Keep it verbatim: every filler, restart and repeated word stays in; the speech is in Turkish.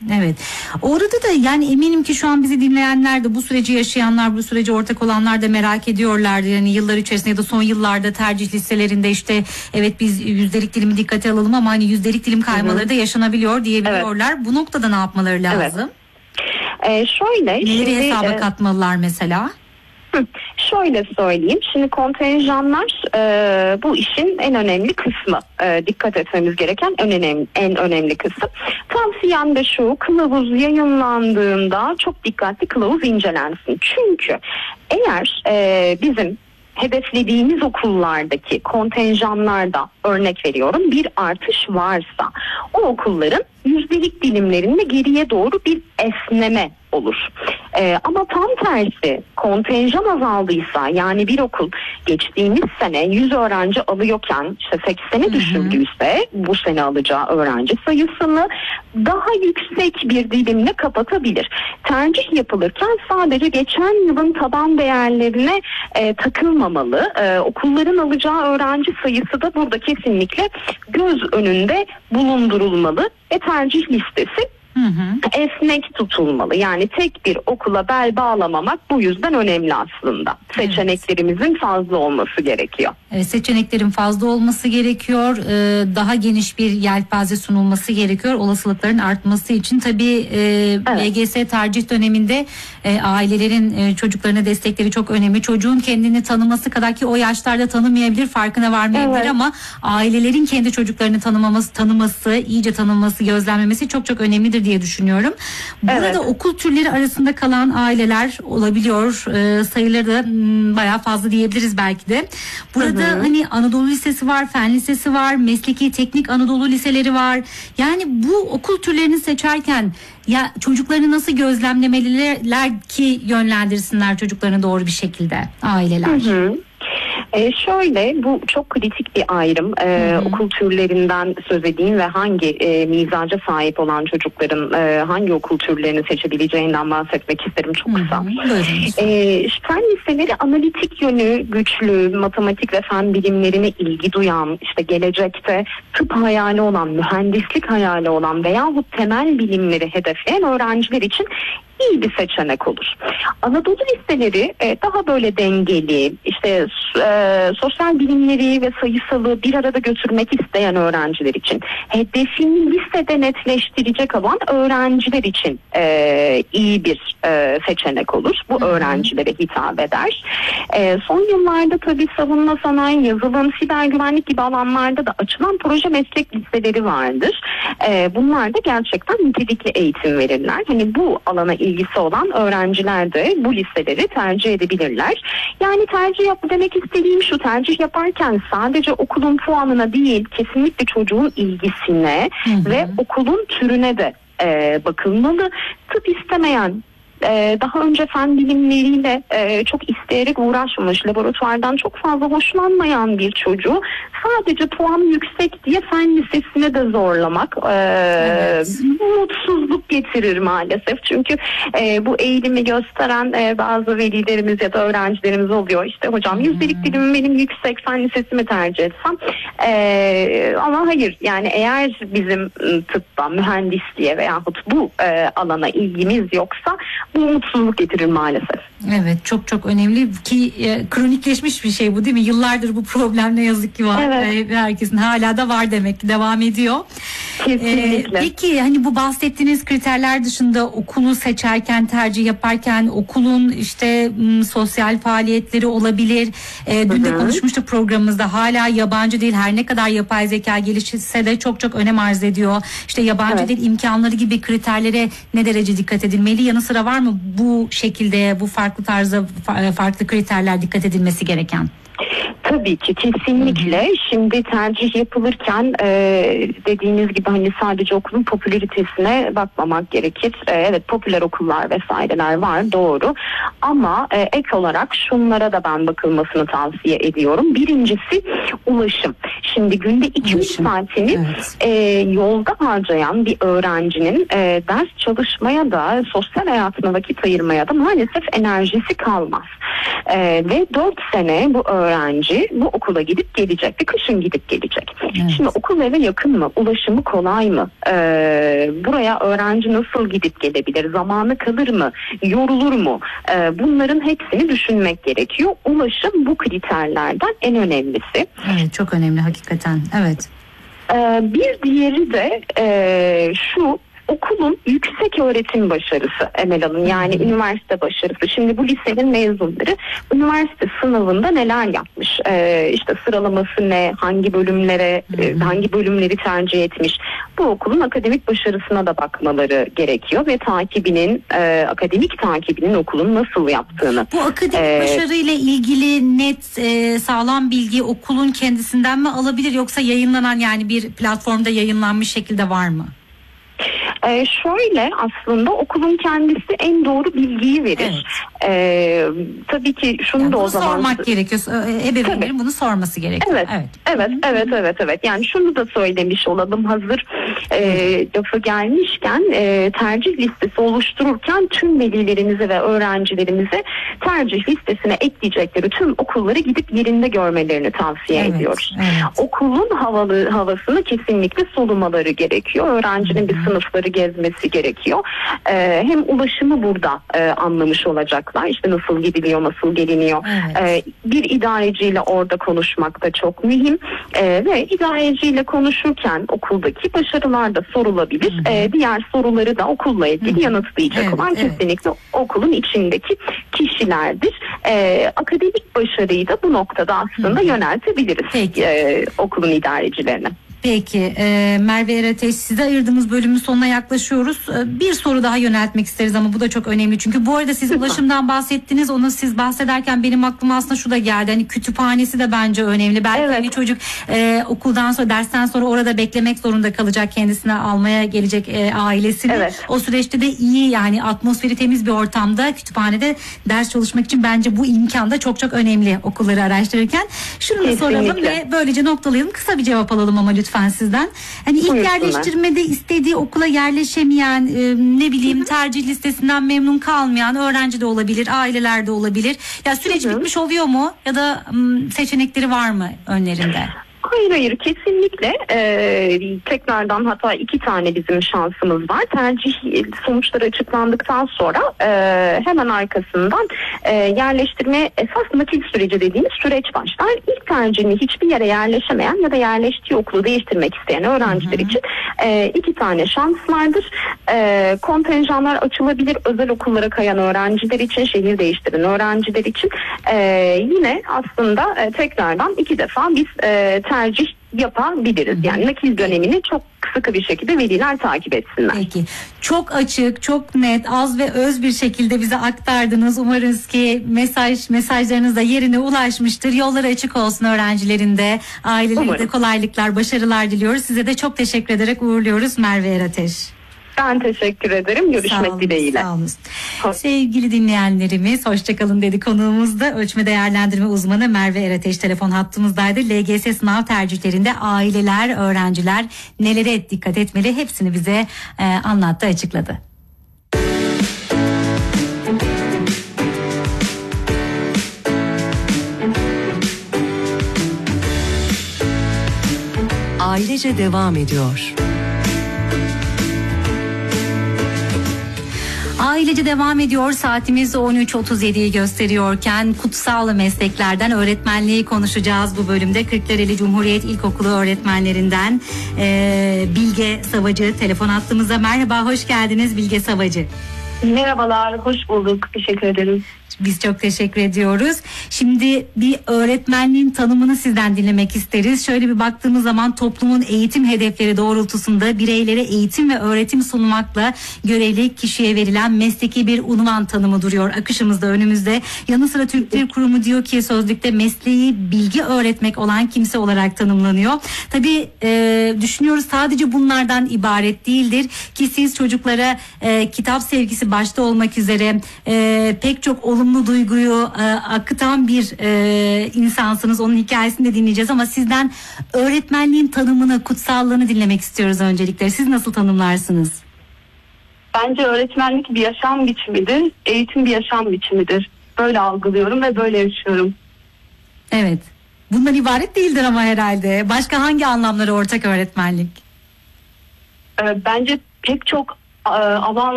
Evet. Orada da yani eminim ki şu an bizi dinleyenler de, bu süreci yaşayanlar, bu sürece ortak olanlar da merak ediyorlardı. Yani yıllar içerisinde ya da son yıllarda tercih listelerinde işte evet biz yüzdelik dilimi dikkate alalım ama hani yüzdelik dilim kaymaları Hı-hı. da yaşanabiliyor diyebiliyorlar. Evet. Bu noktada ne yapmaları lazım? Evet. Ee, şöyle. Neleri şimdi, hesaba e... katmalılar mesela? Hı, şöyle söyleyeyim. Şimdi kontenjanlar e, bu işin en önemli kısmı. E, dikkat etmemiz gereken en önemli, en önemli kısım. Tavsiyem de şu: kılavuz yayınlandığında çok dikkatli kılavuz incelensin. Çünkü eğer e, bizim hedeflediğimiz okullardaki kontenjanlarda, örnek veriyorum, bir artış varsa o okulların yüzdelik dilimlerinde geriye doğru bir esneme olur. Ee, ama tam tersi, kontenjan azaldıysa, yani bir okul geçtiğimiz sene yüz öğrenci alıyorken işte seksene düşürdüyse bu sene alacağı öğrenci sayısını daha yüksek bir dilimle kapatabilir. Tercih yapılırken sadece geçen yılın taban değerlerine e, takılmamalı. E, okulların alacağı öğrenci sayısı da burada kesinlikle göz önünde bulundurulmalı ve tercih listesi Hı hı. esnek tutulmalı. Yani tek bir okula bel bağlamamak bu yüzden önemli aslında. Seçeneklerimizin evet. fazla olması gerekiyor. Evet, seçeneklerin fazla olması gerekiyor. Ee, daha geniş bir yelpaze sunulması gerekiyor. Olasılıkların artması için tabii e, evet. L G S tercih döneminde e, ailelerin e, çocuklarına destekleri çok önemli. Çocuğun kendini tanıması kadar, ki o yaşlarda tanımayabilir, farkına varmayabilir evet. ama ailelerin kendi çocuklarını tanımaması, tanıması, iyice tanıması, gözlemlemesi çok çok önemlidir diye düşünüyorum. Burada evet. okul türleri arasında kalan aileler olabiliyor. E, sayıları da m, bayağı fazla diyebiliriz belki de. Burada Hı-hı. hani Anadolu Lisesi var, Fen Lisesi var, Mesleki Teknik Anadolu Liseleri var. Yani bu okul türlerini seçerken ya çocuklarını nasıl gözlemlemeliler ki yönlendirsinler çocuklarını doğru bir şekilde aileler? Hı-hı. Ee, şöyle, bu çok kritik bir ayrım. Ee, okul türlerinden söz edeyim ve hangi e, mizaca sahip olan çocukların e, hangi okul türlerini seçebileceğinden bahsetmek isterim çok kısa. Ee, fen liseleri analitik yönü güçlü, matematik ve fen bilimlerine ilgi duyan, işte gelecekte tıp hayali olan, mühendislik hayali olan veyahut temel bilimleri hedefleyen öğrenciler için iyi bir seçenek olur. Anadolu liseleri e, daha böyle dengeli, işte e, sosyal bilimleri ve sayısalı bir arada götürmek isteyen öğrenciler için, hedefini lisede netleştirecek olan öğrenciler için e, iyi bir e, seçenek olur. Bu öğrencilere hitap eder. E, son yıllarda tabii savunma sanayi, yazılım, siber güvenlik gibi alanlarda da açılan proje meslek liseleri vardır. E, bunlar da gerçekten nitelikli eğitim verirler. Hani bu alana ilgisi olan öğrenciler de bu liseleri tercih edebilirler. Yani tercih yap demek istediğim şu: tercih yaparken sadece okulun puanına değil, kesinlikle çocuğun ilgisine hı hı. ve okulun türüne de e, bakılmalı. Tıp istemeyen, Ee, daha önce fen bilimleriyle e, çok isteyerek uğraşmamış, laboratuvardan çok fazla hoşlanmayan bir çocuğu sadece puan yüksek diye fen lisesine de zorlamak e, evet. mutsuzluk getirir maalesef. Çünkü e, bu eğilimi gösteren e, bazı velilerimiz ya da öğrencilerimiz oluyor. İşte hocam yüzdelik dilimim benim yüksek, fen lisesimi tercih etsem. E, ama hayır, yani eğer bizim tıbba, mühendisliğe veyahut bu e, alana ilgimiz yoksa bu mutsuzluk getirir maalesef. Evet, çok çok önemli ki e, kronikleşmiş bir şey bu, değil mi? Yıllardır bu problem ne yazık ki var. Evet. E, herkesin hala da var demek ki, devam ediyor. Kesinlikle. E, peki hani bu bahsettiğiniz kriterler dışında okulu seçerken, tercih yaparken okulun işte m, sosyal faaliyetleri olabilir. E, dün de konuşmuştuk programımızda, hala yabancı dil her ne kadar yapay zeka gelişse de çok çok önem arz ediyor. İşte yabancı evet. dil imkanları gibi kriterlere ne derece dikkat edilmeli? Yanı sıra var mı bu şekilde, bu farklı tarzda farklı kriterler dikkat edilmesi gereken? Tabii ki, kesinlikle. Hı hı. Şimdi tercih yapılırken e, dediğiniz gibi hani sadece okulun popülaritesine bakmamak gerekir. E, evet, popüler okullar vesaireler var, doğru. Ama e, ek olarak şunlara da ben bakılmasını tavsiye ediyorum. Birincisi ulaşım. Şimdi günde iki üç saatini evet. e, yolda harcayan bir öğrencinin e, ders çalışmaya da, sosyal hayatına vakit ayırmaya da maalesef enerjisi kalmaz. E, ve dört sene bu öğrenci öğrenci bu okula gidip gelecek ve kışın gidip gelecek. Evet. Şimdi okul eve yakın mı? Ulaşımı kolay mı? Ee, buraya öğrenci nasıl gidip gelebilir? Zamanı kalır mı? Yorulur mu? Ee, bunların hepsini düşünmek gerekiyor. Ulaşım bu kriterlerden en önemlisi. Evet, çok önemli hakikaten. Evet. Ee, bir diğeri de e, şu: okulun yüksek öğretim başarısı Emel Hanım, yani hmm. üniversite başarısı. Şimdi bu lisenin mezunları üniversite sınavında neler yapmış? Ee, işte sıralaması ne? Hangi bölümlere, hmm. e, hangi bölümleri tercih etmiş? Bu okulun akademik başarısına da bakmaları gerekiyor ve takibinin, e, akademik takibinin okulun nasıl yaptığını. Bu akademik ee, başarıyla ilgili net, e, sağlam bilgi okulun kendisinden mi alabilir, yoksa yayınlanan, yani bir platformda yayınlanmış şekilde var mı? Ee, şöyle, aslında okulun kendisi en doğru bilgiyi verir. Evet. Ee, tabii ki şunu yani da bunu o zaman sormak gerekiyor. Ebeveynlerin bunu sorması gerekiyor. Evet, evet, evet, evet, evet, evet. Yani şunu da söylemiş olalım, hazır e, lafı gelmişken, e, tercih listesi oluştururken tüm velilerimize ve öğrencilerimize tercih listesine ekleyecekleri tüm okulları gidip yerinde görmelerini tavsiye evet, ediyoruz. Evet. Okulun havalı havasını kesinlikle solumaları gerekiyor. Öğrencinin Hı-hı. bir sınıfları gezmesi gerekiyor. Ee, hem ulaşımı burada e, anlamış olacaklar. İşte nasıl gidiliyor, nasıl geliniyor. Evet. Ee, bir idareciyle orada konuşmak da çok mühim. Ee, ve idareciyle konuşurken okuldaki başarılar da sorulabilir. Ee, diğer soruları da okulla ilgili Hı-hı. yanıtlayacak evet, olan evet. kesinlikle okulun içindeki kişilerdir. Ee, akademik başarıyı da bu noktada aslında Hı-hı. yöneltebiliriz e, okulun idarecilerine. Peki e, Merve Erateş, size ayırdığımız bölümün sonuna yaklaşıyoruz. E, bir soru daha yöneltmek isteriz ama bu da çok önemli. Çünkü bu arada siz ulaşımdan bahsettiniz. Onu siz bahsederken benim aklıma aslında şu da geldi. Hani kütüphanesi de bence önemli. Belki evet. hani çocuk e, okuldan sonra, dersten sonra orada beklemek zorunda kalacak, kendisine almaya gelecek e, ailesini. Evet. O süreçte de iyi, yani atmosferi temiz bir ortamda kütüphanede ders çalışmak için bence bu imkan da çok çok önemli okulları araştırırken. Şunu da soralım ve böylece noktalayalım. Kısa bir cevap alalım ama lütfen. Lütfen sizden. Hani ilk Buyursunlar. yerleştirmede istediği okula yerleşemeyen, e, ne bileyim tercih listesinden memnun kalmayan öğrenci de olabilir, aileler de olabilir. Ya süreç Hı-hı. bitmiş oluyor mu, ya da m, seçenekleri var mı önlerinde? Hayır hayır kesinlikle ee, tekrardan hatta iki tane bizim şansımız var. Tercih sonuçları açıklandıktan sonra e, hemen arkasından e, yerleştirme esas nakil süreci dediğimiz süreç başlar. İlk tercihini hiçbir yere yerleşemeyen ya da yerleştiği okulu değiştirmek isteyen öğrenciler Hı-hı. için e, iki tane şans vardır. E, kontenjanlar açılabilir özel okullara kayan öğrenciler için, şehir değiştiren öğrenciler için. E, yine aslında e, tekrardan iki defa biz e, tercih yapabiliriz. Yani nakil dönemini çok sıkı bir şekilde veliler takip etsinler. Peki. Çok açık, çok net, az ve öz bir şekilde bize aktardınız. Umarız ki mesaj mesajlarınız da yerine ulaşmıştır. Yolları açık olsun öğrencilerin de, ailelerine de kolaylıklar, başarılar diliyoruz. Size de çok teşekkür ederek uğurluyoruz Merve Erateş. Ben teşekkür ederim. Görüşmek sağ olun, dileğiyle. Sağ olun. Sevgili dinleyenlerimiz, hoşçakalın dedi konuğumuzda. Ölçme değerlendirme uzmanı Merve Erateş telefon hattımızdaydı. L G S sınav tercihlerinde aileler, öğrenciler nelere dikkat etmeli, hepsini bize e, anlattı, açıkladı. Ailece devam ediyor. Ailece devam ediyor. Saatimiz on üç otuz yediyi gösteriyorken kutsal mesleklerden öğretmenliği konuşacağız bu bölümde. Kırklareli Cumhuriyet İlkokulu öğretmenlerinden e, Bilge Savacı telefon hattımıza. Merhaba, hoş geldiniz Bilge Savacı. Merhabalar, hoş bulduk. Teşekkür ederim. Biz çok teşekkür ediyoruz. Şimdi bir öğretmenliğin tanımını sizden dinlemek isteriz. Şöyle bir baktığımız zaman toplumun eğitim hedefleri doğrultusunda bireylere eğitim ve öğretim sunmakla görevli kişiye verilen mesleki bir unvan tanımı duruyor akışımızda önümüzde. Yanı sıra Türk Dil Kurumu diyor ki sözlükte mesleği bilgi öğretmek olan kimse olarak tanımlanıyor. Tabii e, düşünüyoruz sadece bunlardan ibaret değildir ki siz çocuklara e, kitap sevgisi başta olmak üzere e, pek çok olumlu duyguyu e, akıtan bir e, insansınız. Onun hikayesini de dinleyeceğiz ama sizden öğretmenliğin tanımını, kutsallığını dinlemek istiyoruz öncelikle. Siz nasıl tanımlarsınız? Bence öğretmenlik bir yaşam biçimidir. Eğitim bir yaşam biçimidir. Böyle algılıyorum ve böyle yaşıyorum. Evet. bundan ibaret değildir ama herhalde. Başka hangi anlamları ortak öğretmenlik? Ee, bence pek çok e, alan